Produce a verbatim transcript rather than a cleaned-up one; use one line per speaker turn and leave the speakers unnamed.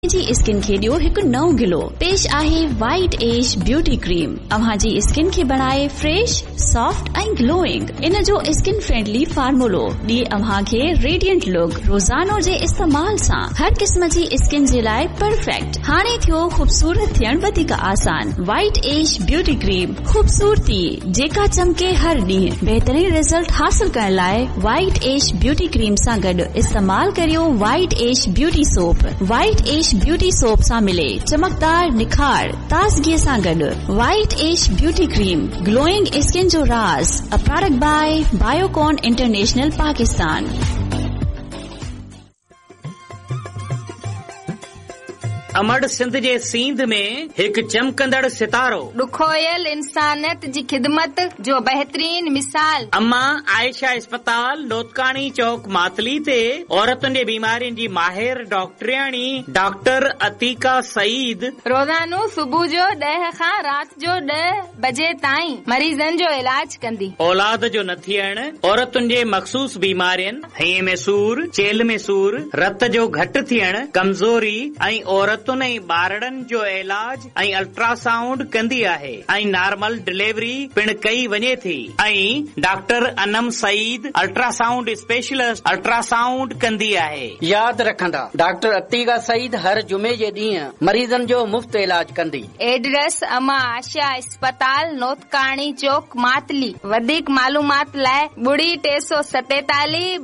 जी skin खे ॾियो हिकु नओं गिलो। पेश आहे वाइट एज ब्यूटी क्रीम। अव्हां जी स्किन खे बणाए फ्रेश, सॉफ्ट ऐं ग्लोइंग। इन जो स्किन फ्रेंडली फार्मूलो ॾिए अव्हां खे रेडियंट लुक। रोज़ानो जे इस्तेमाल सां हर क़िस्म जी स्किन जे लाइ परफेक्ट। हाणे थियो ख़ूबसूरत थियण वधीक आसान। वाइट एज ब्यूटी क्रीम, ख़ूबसूरती जेका चमके हर ॾींहुं। बहितरीन रिज़ल्ट हासिल करण लाइ वाइट एज ब्यूटी क्रीम सां गॾु इस्तेमाल करियो white age beauty soap. White age beauty soap सां मिले चमकदार निखार ताज़गीअ सां गॾु। White age beauty cream, glowing skin जो राज। A product by Biocon international Pakistan.
अमड़ Sindh जे सींध में हिकु चमकंदड़ सितारो।
ॾुखोयल इंसानियत जी ख़िदमत जो बहितरीन मिसाल।
अम्मा आयशा अस्पताल लोतकानी चौक मातली ते औरतुनि जे बीमारियुनि जी माहिर डॉक्टरियाणी डॉक्टर अतीका सईद
रोज़ानो सुबुह जो ॾह खां राति जो ॾह बजे ताईं मरीज़नि जो इलाज कंदी।
औलाद जो न थियण, औरतुनि जे मख़सूस बीमारियुनि, हईअ में सूर, चेल में सूर, रत जो घटि थियण, कमज़ोरी ऐं औरत ऐं ॿारड़नि जो इलाज ऐं अल्ट्रासाउंड कंदी आहे ऐं नॉर्मल डिलीवरी पिण कई वञे थी। ऐं doctor Anam Saeed ultrasound specialist ultrasound कंदी आहे।
यादि रखंदा डॉक्टर अतीका सईद हर जुमे जे ॾींहुं मरीज़नि जो मुफ़्त इलाज कंदी।
एड्रेस अमा आशा अस्पताल नोतकानी चौक मातली। वधीक मालूमात लाइ ॿुड़ी टे सौ सतेतालीह